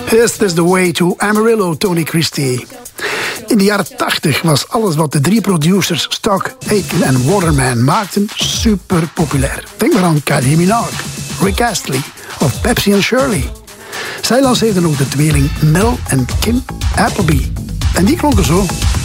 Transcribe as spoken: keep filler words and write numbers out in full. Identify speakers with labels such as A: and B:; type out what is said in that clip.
A: Is This The Way to Amarillo, Tony Christie. In de jaren tachtig was alles wat de drie producers Stock, Aitken en Waterman maakten super populair. Denk maar aan Kylie Minogue, Rick Astley of Pepsi and Shirley. Zij lanceerden ook de tweeling Mel en Kim Appleby. En die klonken zo.